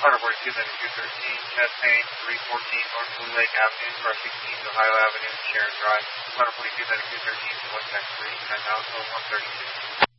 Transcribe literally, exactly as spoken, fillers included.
one forty-two, then two thirteen, Chastain, three fourteen, North Blue Lake Avenue, car sixteen, Ohio Avenue, Sharon Drive, one forty-two, then two thirteen, one ten three, nine thousand one thirty-six.